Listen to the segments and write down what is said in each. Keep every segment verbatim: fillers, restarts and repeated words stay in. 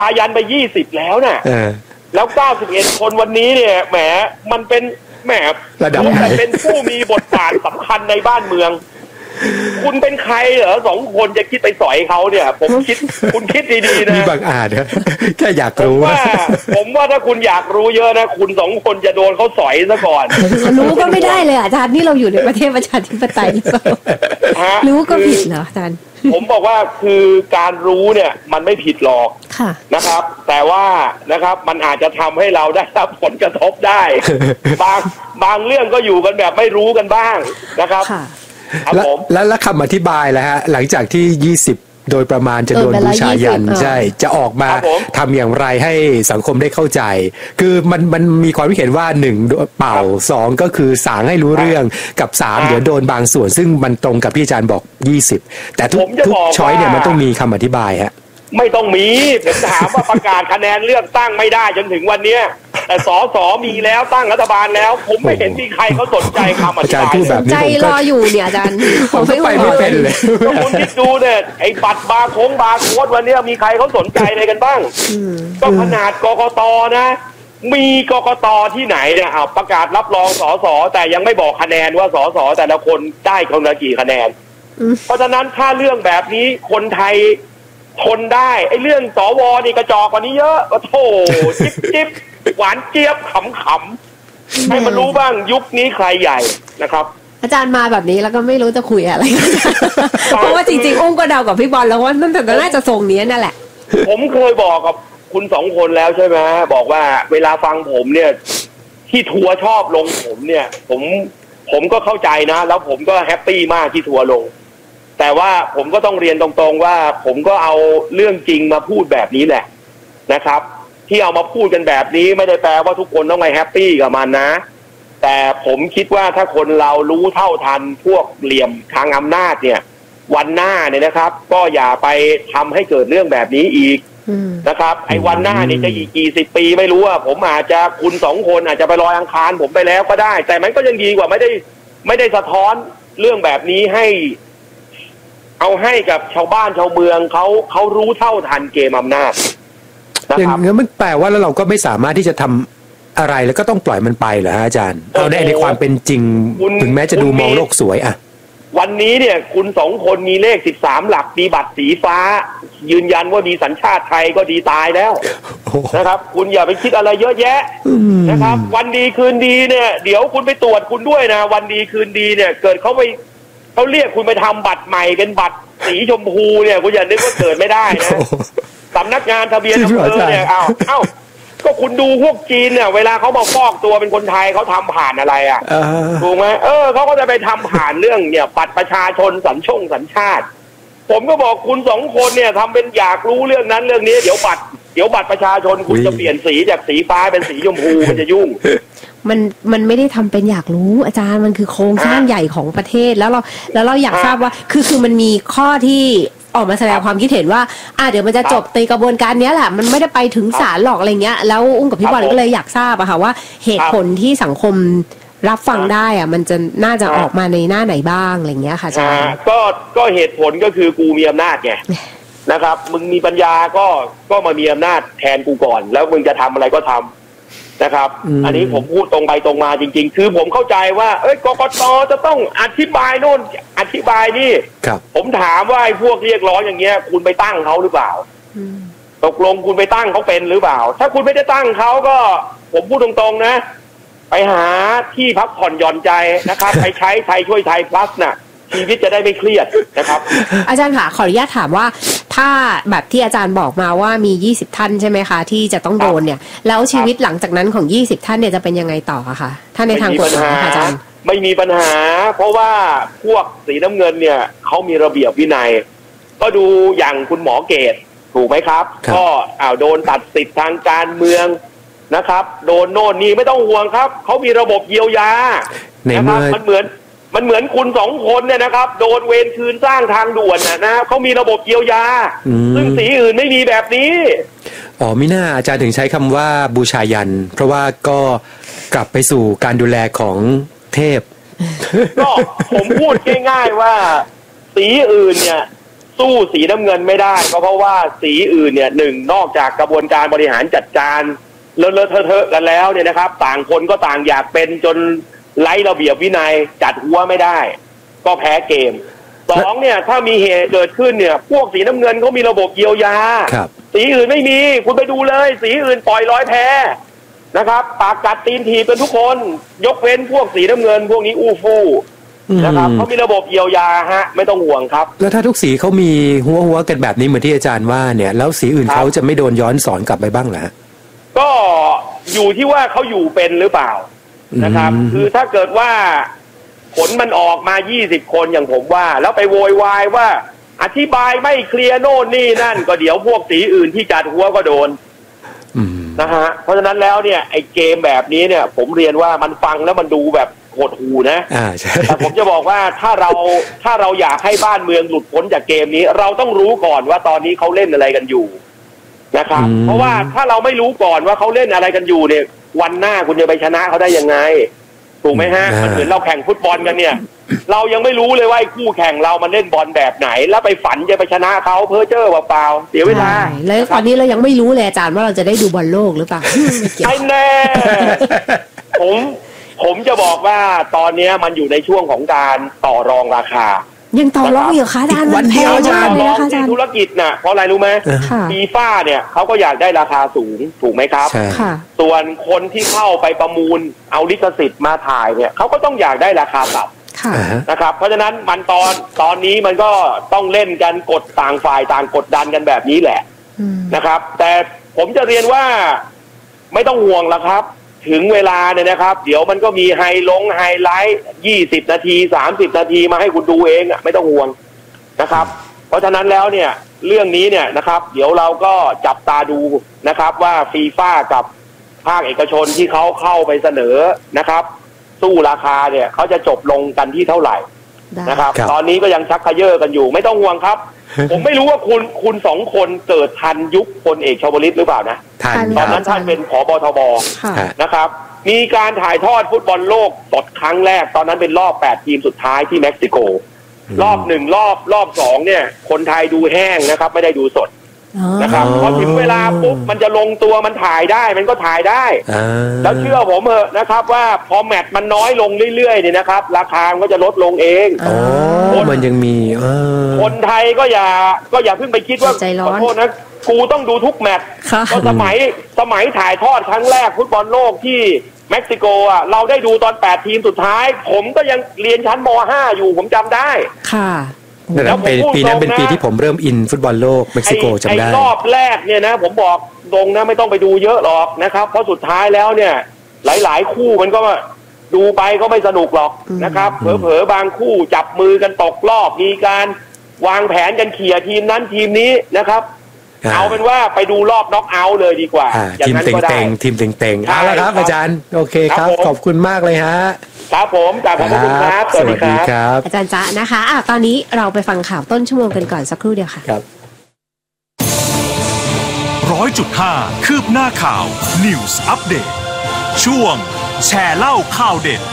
อายันไปยี่สิบแล้วน่ะแล้วเก้าสิบเอ็ดคนวันนี้เนี่ยแหมมันเป็นแหมระดับแต่เป็นผู้มีบทบาทสำคัญในบ้านเมืองคุณเป็นใครเหรอสองคนจะคิดไปสอยเขาเนี่ยผมคิดคุณคิดดีๆนะมีบางอาจนะแค่อยากรู้ว่าผมว่าถ้าคุณอยากรู้เยอะนะคุณสองคนจะโดนเขาสอยซะก่อนรู้ก็ไม่ได้เลยอาจารย์นี่เราอยู่ในประเทศประชาธิปไตยหรือเปล่ารู้ก็ผิดเหรออาจารย์ผมบอกว่าคือการรู้เนี่ยมันไม่ผิดหรอกนะครับแต่ว่านะครับมันอาจจะทำให้เราได้รับผลกระทบได้บางบางเรื่องก็อยู่กันแบบไม่รู้กันบ้างนะครับแล้วแล้วคำอธิบายแล้วฮะหลังจากที่ยี่สิบโดยประมาณจะโดนบูชายันใช่จะออกมาทำอย่างไรให้สังคมได้เข้าใจคือมันมันมีความคิดเห็นว่าหนึ่งเป่าสองก็คือสางให้รู้เรื่องกับสามเดี๋ยวโดนบางส่วนซึ่งมันตรงกับที่อาจารย์บอกยี่สิบแต่ทุกทุกช้อยเนี่ยมันต้องมีคำอธิบายฮะไม่ต้องมีผมถามว่าประกาศคะแนนเลือกตั้งไม่ได้จนถึงวันนี้แต่สสมีแล้วตั้งรัฐบาลแล้วผมไม่เห็นที่ใครเขาสนใจคำอธิบายใจรออยู่เนี่ยอาจารย์ผมไปไม่เป็นเลยก็คุณคิดดูเนี่ยไอ้บัตรบาร์โค้งบาร์โค้ดวันนี้มีใครเขาสนใจอะไรกันบ้างก็ขนาดกกตนะมีกกตที่ไหนเนี่ยเอาประกาศรับรองสสแต่ยังไม่บอกคะแนนว่าสสแต่ละคนได้คนละกี่คะแนนเพราะฉะนั้นถ้าเรื่องแบบนี้คนไทยทนได้ไอ้เรื่องสวนี่กระจอกกว่านี้เยอะโอ้โหจิ๊บจิ๊บหวานเจี๊ยบขำขำให้มันรู้บ้างยุคนี้ใครใหญ่นะครับอาจารย์มาแบบนี้แล้วก็ไม่รู้จะคุยอะไรเพราะว่าจริงๆอุ้มก็เดากับพี่บอลแล้วว่านั่นแต่น่าจะทรงนี้นั่นแหละผมเคยบอกกับคุณสองคนแล้วใช่ไหมบอกว่าเวลาฟังผมเนี่ยที่ทัวร์ชอบลงผมเนี่ยผมผมก็เข้าใจนะแล้วผมก็แฮปปี้มากที่ทัวร์ลงแต่ว่าผมก็ต้องเรียนตรงๆว่าผมก็เอาเรื่องจริงมาพูดแบบนี้แหละนะครับที่เอามาพูดกันแบบนี้ไม่ได้แปลว่าทุกคนต้องไปแฮปปี้กับมันนะแต่ผมคิดว่าถ้าคนเรารู้เท่าทันพวกเหลี่ยมทางอำนาจเนี่ยวันหน้าเนี่ยนะครับก็อย่าไปทำให้เกิดเรื่องแบบนี้อีกนะครับไอ้วันหน้านี่จะอีกกี่สิบปีไม่รู้อ่ะผมอาจจะคุณสองคนอาจจะไปลอยอังคารผมไปแล้วก็ได้แต่มันก็ยังดีกว่าไม่ได้ไม่ได้สะท้อนเรื่องแบบนี้ให้เอาให้กับชาวบ้านชาวเมืองเขาเขารู้เท่าทันเกมอำนาจนะครับอย่างนั้นมันแปลว่าแล้วเราก็ไม่สามารถที่จะทำอะไรแล้วก็ต้องปล่อยมันไปเหรอฮะอาจารย์เอาได้ในความเป็นจริงถึงแม้จะดูมองโลกสวยอะวันนี้เนี่ยคุณสองคนมีเลขสิบสามหลักมีบัตรสีฟ้ายืนยันว่ามีสัญชาติไทยก็ดีตายแล้วนะครับคุณอย่าไปคิดอะไรเยอะแยะนะครับวันดีคืนดีเนี่ยเดี๋ยวคุณไปตรวจคุณด้วยนะวันดีคืนดีเนี่ยเกิดเขาไปเขาเรียกคุณไปทำบัตรใหม่เป็นบัตรสีชมพูเนี่ยคุณอย่านึกว่าเกิดไม่ได้นะสำนักงานทะเบียนอำเภอเนี่ยเอาเอ้าก็คุณดูพวกจีนเนี่ยเวลาเขามาฟอกตัวเป็นคนไทยเขาทำผ่านอะไรอ่ะถูกไหมเออเขาก็จะไปทำผ่านเรื่องเนี่ยบัตรประชาชนสัญชงสัญชาติผมก็บอกคุณสองคนเนี่ยทำเป็นอยากรู้เรื่องนั้นเรื่องนี้เดี๋ยวบัตรเดี๋ยวบัตรประชาชนคุณจะเปลี่ยนสีจากสีฟ้าเป็นสีชมพูมันจะยุ่งมันมันไม่ได้ทำเป็นอยากรู้อาจารย์มันคือโครงสร้างใหญ่ของประเทศแล้วเราแล้วเราอยากทราบว่าคือคือมันมีข้อที่ออกมาแสดงความคิดเห็นว่าอ่าเดี๋ยวมันจะจบในกระบวนการนี้แหละมันไม่ได้ไปถึงศาลหรอกอะไรเงี้ยแล้วอุ้งกับพี่บอลก็เลยอยากทราบอะค่ะว่าเหตุผลที่สังคมรับฟังได้อะมันจะน่าจะออกมาในหน้าไหนบ้างอะไรเงี้ยค่ะอาจารย์ก็ก็เหตุผลก็คือกูมีอำนาจไงนะครับมึงมีปัญญาก็ก็มามีอำนาจแทนกูก่อนแล้วมึงจะทำอะไรก็ทำนะครับ อ, อันนี้ผมพูดตรงไปตรงมาจริงๆคือผมเข้าใจว่าเอ้ยกกตจะต้องอธิบายโน่นอธิบายนี่ผมถามว่าไอ้พวกเรียกร้องอย่างเงี้ยคุณไปตั้งเขาหรือเปล่าตกลงคุณไปตั้งเขาเป็นหรือเปล่าถ้าคุณไม่ได้ตั้งเขาก็ผมพูดตรงๆนะไปหาที่พักผ่อนหย่อนใจนะครับไปใช้ไทยช่วยไทย plus น่ะชีวิตจะได้ไม่เครียดนะครับอาจารย์ค่ะขออนุญาตถามว่าถ้าแบบที่อาจารย์บอกมาว่ามียี่สิบท่านใช่ไหมคะที่จะต้องโดนเนี่ยแล้วชีวิตหลังจากนั้นของยี่สิบท่านเนี่ยจะเป็นยังไงต่อคะถ้าในทางกฎหมายอาจารย์ไม่มีปัญหาเพราะว่าพวกสีน้ำเงินเนี่ยเขามีระเบียบวินัยก็ดูอย่างคุณหมอเกตถูกไหมครับก็อ้าวโดนตัดสิทธิ์ทางการเมืองนะครับโดนโน่นนี่ไม่ต้องห่วงครับเขามีระบบเยียวยานะครับมันเหมือนมันเหมือนคุณสองคนเนี่ยนะครับโดนเวรคืนสร้างทางด่วนนะนะเขามีระบบเยียวยาซึ่งสีอื่นไม่มีแบบนี้อ๋อมิน่าอาจารย์ถึงใช้คำว่าบูชายันเพราะว่าก็กลับไปสู่การดูแลของเทพก็ผมพูดง่ายๆว่าสีอื่นเนี่ยสสู้สีน้ำเงินไม่ได้ก็เพราะว่าสีอื่นเนี่ยหนึ่งนอกจากกระบวนการบริหารจัดการเลอะเลอะเทอะเทอะกันแล้วเนี่ยนะครับต่างคนก็ต่างอยากเป็นจนไร้ระเบียบวินัยจัดหัวไม่ได้ก็แพ้เกมสองเนี่ยถ้ามีเหตุเกิดขึ้นเนี่ยพวกสีน้ำเงินเขามีระบบเยียวยาสีอื่นไม่มีคุณไปดูเลยสีอื่นปล่อยร้อยแพ้นะครับปากกัดตีนถีบเป็นทุกคนยกเว้นพวกสีน้ำเงินพวกนี้อู้ฟู่นะครับเขามีระบบเยียวยาฮะไม่ต้องห่วงครับแล้วถ้าทุกสีเขามีหัวหัวกันแบบนี้เหมือนที่อาจารย์ว่าเนี่ยแล้วสีอื่นเขาจะไม่โดนย้อนสอนกลับไปบ้างเหรอก็อยู่ที่ว่าเขาอยู่เป็นหรือเปล่านะครับคือถ้าเกิดว่าผลมันออกมายี่สิบคนอย่างผมว่าแล้วไปโวยวายว่าอธิบายไม่เคลียร์โน่นนี่นั่นก็เดี๋ยวพวกสีอื่นที่จัดหัวก็โดนนะฮะเพราะฉะนั้นแล้วเนี่ยไอ้เกมแบบนี้เนี่ยผมเรียนว่ามันฟังแล้วมันดูแบบโหดหูนะแต่ผมจะบอกว่าถ้าเราถ้าเราอยากให้บ้านเมืองหลุดพ้นจากเกมนี้เราต้องรู้ก่อนว่าตอนนี้เขาเล่นอะไรกันอยู่นะครับเพราะว่าถ้าเราไม่รู้ก่อนว่าเขาเล่นอะไรกันอยู่เนี่ยวันหน้าคุณจะไปชนะเขาได้ยังไงถูกไหมฮะมันเหมือนเราแข่งฟุตบอลกันเนี่ยเรายังไม่รู้เลยว่าคู่แข่งเรามันเล่นบอลแบบไหนแล้วไปฝันจะไปชนะเขาเพ้อเจ้อเปล่าเสียเวลาแล้วตอนนี้เรายังไม่รู้เลยอาจารย์ว่าเราจะได้ดูบอลโลกหรือเปล่าไอ้แน่ผมผมจะบอกว่าตอนนี้มันอยู่ในช่วงของการต่อรองราคายังต่อรองอยู่ค่ะอาจารย์วันเดียวอาจารย์เลยนะคะธุรกิจน่ะเพราะอะไรรู้ไหมฟีฟ่าเนี่ยเขาก็อยากได้ราคาสูงถูกไหมครับส่วนคนที่เข้าไปประมูลเอาลิขสิทธิ์มาถ่ายเนี่ยเขาก็ต้องอยากได้ราคาต่ำนะครับเพราะฉะนั้นมันตอนตอนนี้มันก็ต้องเล่นกันกดต่างฝ่ายต่างกดดันกันแบบนี้แหละนะครับแต่ผมจะเรียนว่าไม่ต้องห่วงละครับถึงเวลาเนี่ยนะครับเดี๋ยวมันก็มีไฮลงไฮไลท์ยี่สิบนาทีสามสิบนาทีมาให้คุณดูเองอ่ะไม่ต้องห่วงนะครับเพราะฉะนั้นแล้วเนี่ยเรื่องนี้เนี่ยนะครับเดี๋ยวเราก็จับตาดูนะครับว่าฟีฟ่ากับภาคเอกชนที่เขาเข้าไปเสนอนะครับสู้ราคาเนี่ยเขาจะจบลงกันที่เท่าไหร่นะครับตอนนี้ก็ยังชักเขย่อกันอยู่ไม่ต้องห่วงครับ ผมไม่รู้ว่าคุณคุณสองคนเกิดทันยุคพลเอกชวลิตหรือเปล่านะตอนนั้นท่านเป็นผบทบนะครับมีการถ่ายทอดฟุตบอลโลกสดครั้งแรกตอนนั้นเป็นรอบแปดทีมสุดท้ายที่เม็กซิโกรอบหนึ่งรอบรอบสองเนี่ยคนไทยดูแห้งนะครับไม่ได้ดูสดนะครับพอถึงเวลาปุ๊บมันจะลงตัวมันถ่ายได้มันก็ถ่ายได้แล้วเชื่อผมเถอะนะครับว่าพอแมตช์มันน้อยลงเรื่อยๆเนี่ยนะครับราคาก็จะลดลงเองมันยังมีคนไทยก็อย่าก็อย่าเพิ่งไปคิดว่าขอโทษนะกูต้องดูทุกแมตช์ก็สมัยสมัยถ่ายทอดครั้งแรกฟุตบอลโลกที่เม็กซิโกอ่ะเราได้ดูตอนแปดทีมสุดท้ายผมก็ยังเรียนชั้นม.ห้า อยู่ผมจำได้ค่ะแล้วปีนั้นเป็นปีที่ผมเริ่มอินฟุตบอลโลกเม็กซิโกจำได้รอบแรกเนี่ยนะผมบอกตรงนะไม่ต้องไปดูเยอะหรอกนะครับเพราะสุดท้ายแล้วเนี่ยหลายๆคู่มันก็ดูไปก็ไม่สนุกหรอกนะครับเผลอๆบางคู่จับมือกันตกรอบมีการวางแผนกันเขี่ยทีมนั้นทีมนี้นะครับเอาเป็นว่าไปดูรอบน็อกเอาท์เลยดีกว่าทีมเต็งๆทีมเต็งๆเอาละครับอาจารย์โอเคครับขอบคุณมากเลยฮะครับผมขอบคุณครับสวัสดีครับอาจารย์จ๊ะนะคะอ่ะตอนนี้เราไปฟังข่าวต้นชั่วโมงกันก่อนสักครู่เดียวค่ะครับร้อยจุดห้าคืบหน้าข่าว News Update ช่วงแชร์เล่าข่าวเด็ด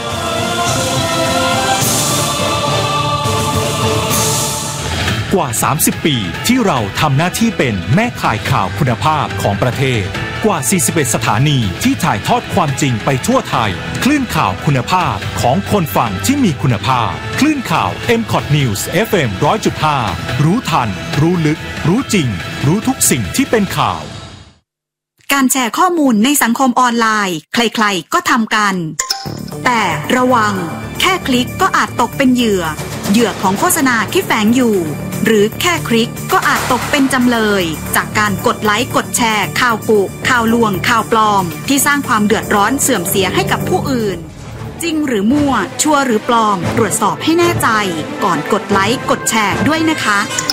กว่าสามสิบปีที่เราทำหน้าที่เป็นแม่ข่ายข่าวคุณภาพของประเทศกว่าสี่สิบเอ็ดสถานีที่ถ่ายทอดความจริงไปทั่วไทยคลื่นข่าวคุณภาพของคนฟังที่มีคุณภาพคลื่นข่าว เอ็ม คอท News เอฟ เอ็ม หนึ่งร้อยจุดห้า รู้ทันรู้ลึกรู้จริงรู้ทุกสิ่งที่เป็นข่าวการแชร์ข้อมูลในสังคมออนไลน์ใครๆก็ทำกันแต่ระวังแค่คลิกก็อาจตกเป็นเหยื่อเหยื่อของโฆษณาที่แฝงอยู่หรือแค่คลิกก็อาจตกเป็นจำเลยจากการกดไลค์กดแชร์ข่าวกุข่าวลวงข่าวปลอมที่สร้างความเดือดร้อนเสื่อมเสียให้กับผู้อื่นจริงหรือมั่วชัวร์หรือปลอมตรวจสอบให้แน่ใจก่อนกดไลค์กดแชร์ด้วยนะคะ